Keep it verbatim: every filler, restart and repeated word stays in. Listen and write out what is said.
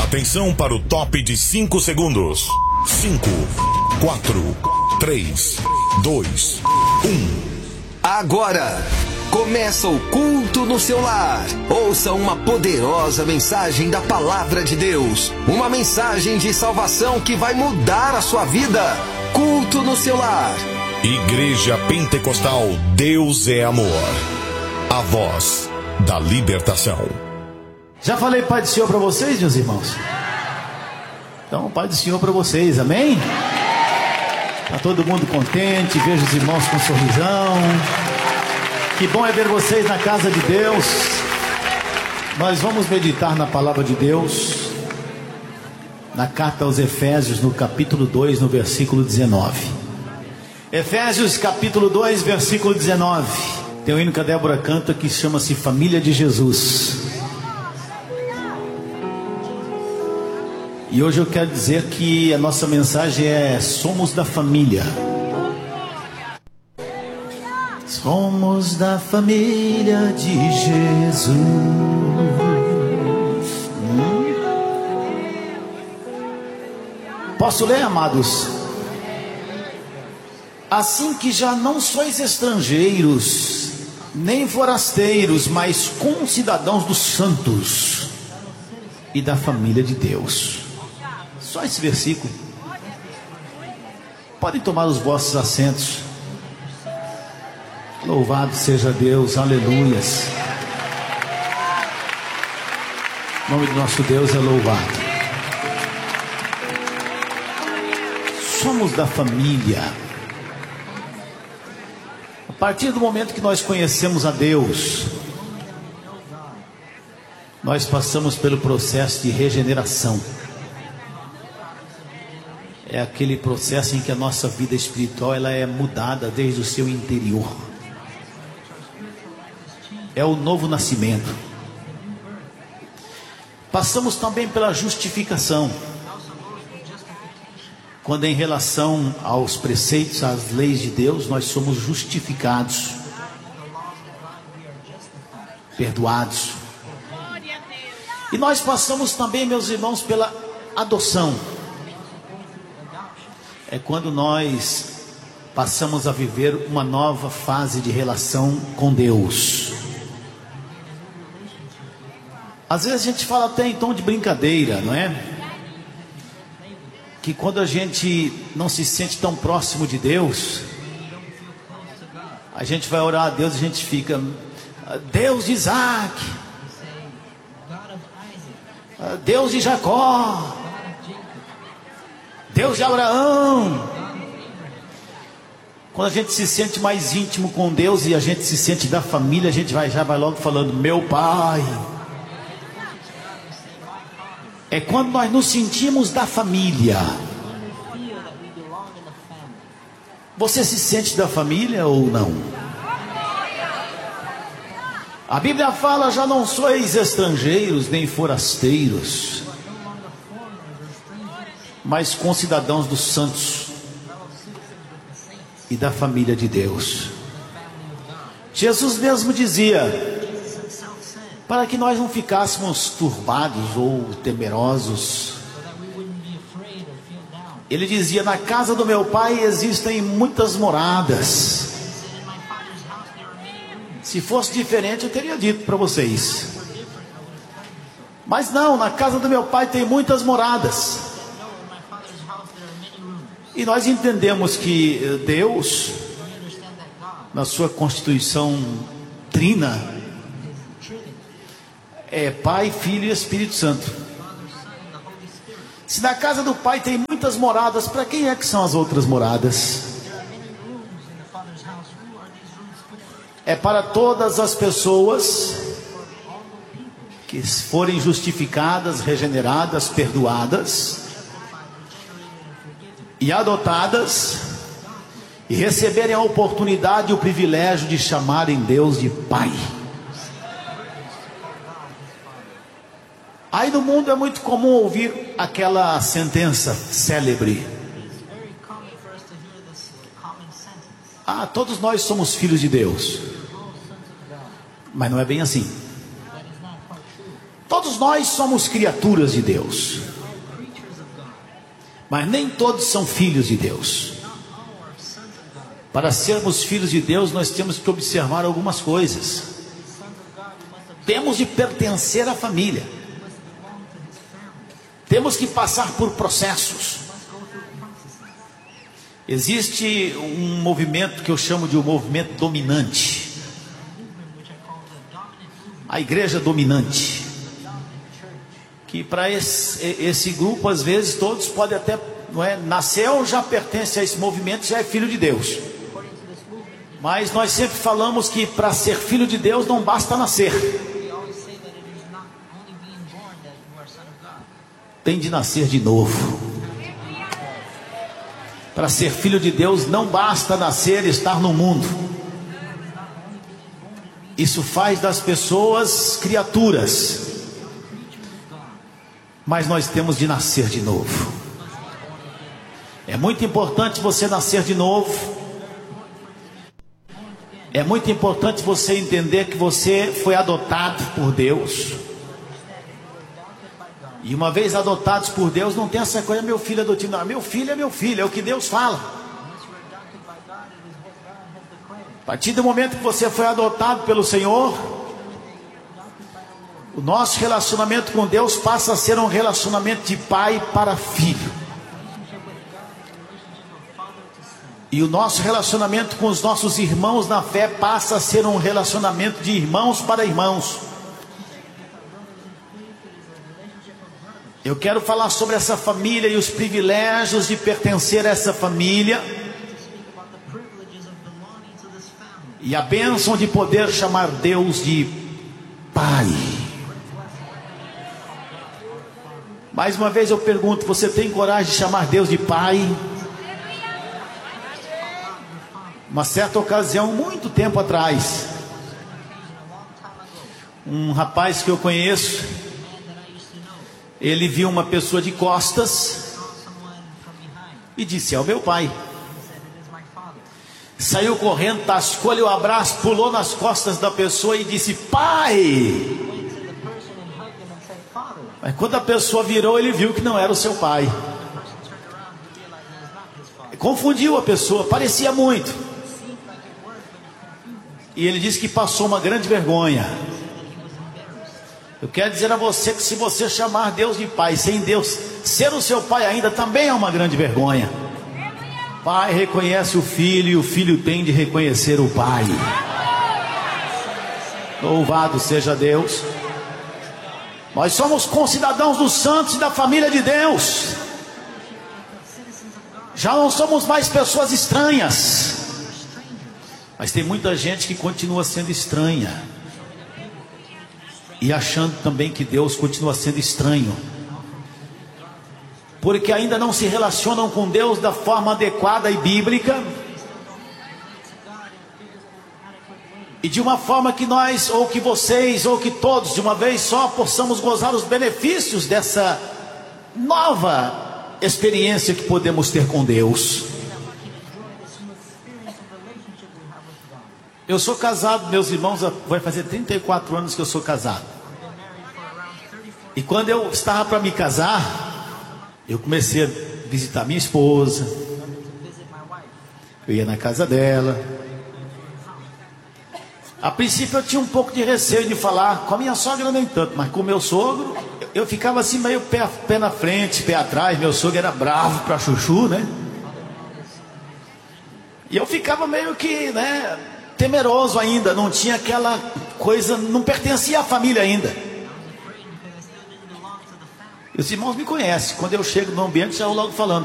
Atenção para o top de cinco segundos. cinco, quatro, três, dois, um. Agora começa o culto no seu lar. Ouça uma poderosa mensagem da palavra de Deus. Uma mensagem de salvação que vai mudar a sua vida. Culto no seu lar. Igreja Pentecostal Deus é Amor. A voz da libertação. Já falei Pai do Senhor para vocês, meus irmãos? Então, Pai do Senhor para vocês, amém? Está todo mundo contente, vejo os irmãos com um sorrisão. Que bom é ver vocês na casa de Deus. Nós vamos meditar na palavra de Deus, na carta aos Efésios, no capítulo dois, no versículo dezenove. Efésios capítulo dois, versículo dezenove. Tem um hino que a Débora canta que chama-se Família de Jesus. E hoje eu quero dizer que a nossa mensagem é: somos da família. Somos da família de Jesus. Hum? Posso ler, amados? Assim que já não sois estrangeiros, nem forasteiros, mas concidadãos dos santos e da família de Deus. Só esse versículo. Podem tomar os vossos assentos. Louvado seja Deus, aleluias. O nome do nosso Deus é louvado. Somos da família. A partir do momento que nós conhecemos a Deus, nós passamos pelo processo de regeneração. É aquele processo em que a nossa vida espiritual ela é mudada desde o seu interior. É o novo nascimento. Passamos também pela justificação, quando em relação aos preceitos, às leis de Deus, nós somos justificados, perdoados. E nós passamos também, meus irmãos, pela adoção. É quando nós passamos a viver uma nova fase de relação com Deus. Às vezes a gente fala até em tom de brincadeira, não é? Que quando a gente não se sente tão próximo de Deus, a gente vai orar a Deus e a gente fica: Deus de Isaac, Deus de Jacó, Deus de Abraão. Quando a gente se sente mais íntimo com Deus e a gente se sente da família, a gente vai, já vai logo falando: meu pai. É quando nós nos sentimos da família. Você se sente da família ou não? A Bíblia fala: já não sois estrangeiros nem forasteiros, mas concidadãos dos santos e da família de Deus. Jesus mesmo dizia, para que nós não ficássemos turbados ou temerosos, ele dizia: na casa do meu pai existem muitas moradas. Se fosse diferente eu teria dito para vocês, mas não, na casa do meu pai tem muitas moradas. E nós entendemos que Deus, na sua constituição trina, é Pai, Filho e Espírito Santo. Se na casa do Pai tem muitas moradas, para quem é que são as outras moradas? É para todas as pessoas que forem justificadas, regeneradas, perdoadas e adotadas, e receberem a oportunidade e o privilégio de chamarem Deus de Pai. Aí no mundo é muito comum ouvir aquela sentença célebre: ah, todos nós somos filhos de Deus. Mas não é bem assim. Todos nós somos criaturas de Deus, mas nem todos são filhos de Deus. Para sermos filhos de Deus, nós temos que observar algumas coisas. Temos de pertencer à família. Temos que passar por processos. Existe um movimento que eu chamo de um movimento dominante. A igreja dominante. Que para esse, esse grupo, às vezes, todos podem até, não é, nasceu, já pertence a esse movimento, já é filho de Deus. Mas nós sempre falamos que para ser filho de Deus não basta nascer. Tem de nascer de novo. Para ser filho de Deus não basta nascer e estar no mundo. Isso faz das pessoas criaturas. Mas nós temos de nascer de novo. É muito importante você nascer de novo. É muito importante você entender que você foi adotado por Deus. E uma vez adotados por Deus, não tem essa coisa, meu filho adotivo. Não, meu filho é meu filho, é o que Deus fala. A partir do momento que você foi adotado pelo Senhor, o nosso relacionamento com Deus passa a ser um relacionamento de pai para filho. E o nosso relacionamento com os nossos irmãos na fé passa a ser um relacionamento de irmãos para irmãos. Eu quero falar sobre essa família e os privilégios de pertencer a essa família. E a bênção de poder chamar Deus de Pai. Mais uma vez eu pergunto, você tem coragem de chamar Deus de Pai? Uma certa ocasião, muito tempo atrás, um rapaz que eu conheço, ele viu uma pessoa de costas e disse, é o meu pai. Saiu correndo, tascou-lhe o abraço, pulou nas costas da pessoa e disse, pai. Mas quando a pessoa virou, ele viu que não era o seu pai. Confundiu a pessoa, parecia muito. E ele disse que passou uma grande vergonha. Eu quero dizer a você que se você chamar Deus de pai, sem Deus ser o seu pai ainda, também é uma grande vergonha. Pai reconhece o filho e o filho tem de reconhecer o pai. Louvado seja Deus. Nós somos concidadãos dos santos e da família de Deus. Já não somos mais pessoas estranhas. Mas tem muita gente que continua sendo estranha. E achando também que Deus continua sendo estranho. Porque ainda não se relacionam com Deus da forma adequada e bíblica. E de uma forma que nós, ou que vocês, ou que todos, de uma vez só, possamos gozar os benefícios dessa nova experiência que podemos ter com Deus. Eu sou casado, meus irmãos, vai fazer trinta e quatro anos que eu sou casado. E quando eu estava para me casar, eu comecei a visitar minha esposa. Eu ia na casa dela. A princípio eu tinha um pouco de receio de falar, com a minha sogra nem tanto, mas com o meu sogro, eu ficava assim meio pé, pé na frente, pé atrás. Meu sogro era bravo para chuchu, né? E eu ficava meio que, né, temeroso ainda, não tinha aquela coisa, não pertencia à família ainda. Os irmãos me conhecem, quando eu chego no ambiente já vou logo falando,